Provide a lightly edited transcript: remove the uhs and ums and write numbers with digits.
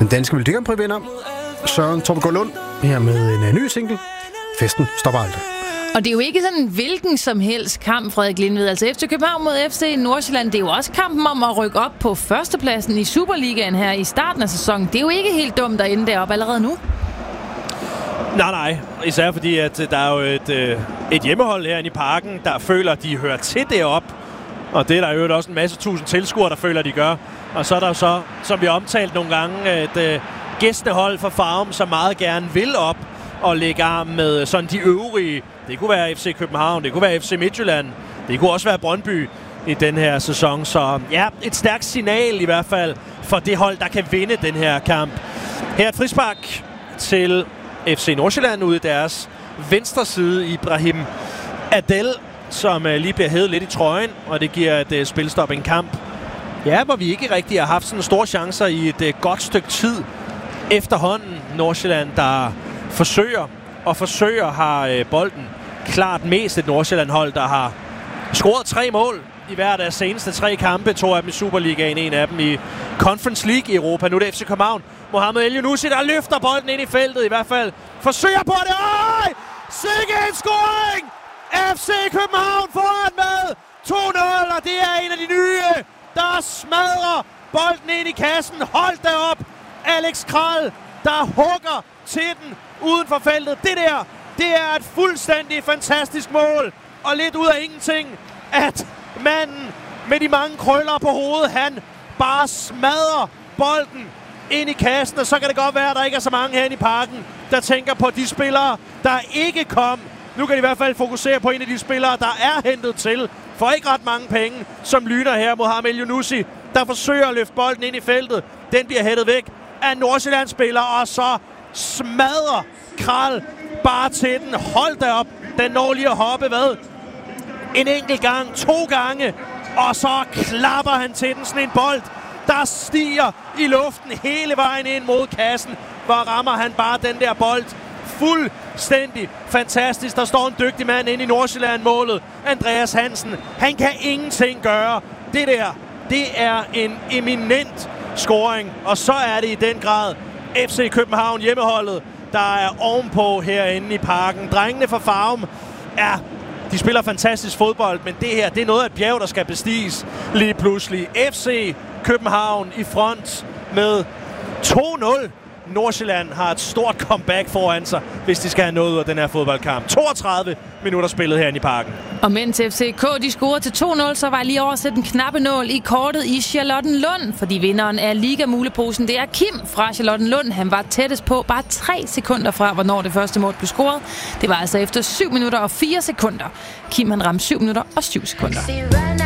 Den danske Melodi Grand Prix-vinder Søren Torpegaard Lund her med en ny single. Festen stopper aldrig. Og det er jo ikke sådan en hvilken som helst kamp, Frederik Lindved. Altså FC København mod FC Nordsjælland, det er jo også kampen om at rykke op på førstepladsen i Superligaen her i starten af sæsonen. Det er jo ikke helt dumt at ende deroppe allerede nu. Nej. Især fordi, at der er jo et hjemmehold herinde i Parken, der føler, at de hører til deroppe. Og det er der jo også en masse tusind tilskuere, der føler, at de gør. Og så er der jo så, som vi har omtalt nogle gange, et gæstehold fra Farum, som meget gerne vil op og lægge arm med sådan de øvrige. Det kunne være FC København, det kunne være FC Midtjylland, det kunne også være Brøndby i den her sæson. Så ja, et stærkt signal i hvert fald for det hold, der kan vinde den her kamp. Her er et frispark til FC Nordsjælland ude i deres venstre side. Ibrahim Adel, som lige bliver hævet lidt i trøjen, og det giver et spilstop, en kamp. Ja, hvor vi ikke rigtig har haft sådan store chancer i et godt stykke tid efterhånden. Nordsjælland, der forsøger, har bolden klart mest et Nordsjælland-hold, der har scoret 3 mål i hver af deres seneste 3 kampe. 2 af dem i Superligaen, en af dem i Conference League i Europa. Nu er det FC København. Mohamed El Younousi, der løfter bolden ind i feltet i hvert fald. Forsøger på det. Øj! Sikke en scoring! FC København foran med 2-0, og det er en af de nye, der smadrer bolden ind i kassen. Hold da op! Alex Kral, der hugger til den uden for feltet. Det er et fuldstændig fantastisk mål. Og lidt ud af ingenting, at manden med de mange krøller på hovedet, han bare smadrer bolden ind i kassen. Og så kan det godt være, at der ikke er så mange herinde i Parken, der tænker på de spillere, der ikke kom. Nu kan de i hvert fald fokusere på en af de spillere, der er hentet til for ikke ret mange penge, som lyner her. Mohamed El Younousi, der forsøger at løfte bolden ind i feltet. Den bliver hættet væk af en Nordsjælland-spiller, og så smadrer Kral bare til den. Hold da op. Den når lige at hoppe, en enkelt gang, 2 gange, og så klapper han til den. Sådan en bold, der stiger i luften hele vejen ind mod kassen. Hvor rammer han bare den der bold fuldstændig fantastisk. Der står en dygtig mand inde i Nordsjælland-målet. Andreas Hansen. Han kan ingenting gøre. Det er en eminent scoring. Og så er det i den grad FC København, hjemmeholdet, der er ovenpå herinde i Parken. Drengene fra Farum, ja, de spiller fantastisk fodbold, men det her, det er noget af et bjerg, der skal bestiges lige pludselig. FC København i front med 2-0. Nordsjælland har et stort comeback foran sig, hvis de skal have noget ud af den her fodboldkamp. 32 minutter spillet herinde i Parken. Og mens FCK de scorede til 2-0, så var lige oversat en knappenål i kortet i Charlottenlund, fordi vinderen af Liga-muleposen, det er Kim fra Charlottenlund. Han var tættest på bare 3 sekunder fra, hvornår det første mål blev scoret. Det var altså efter 7 minutter og 4 sekunder. Kim han ramte 7 minutter og 7 sekunder.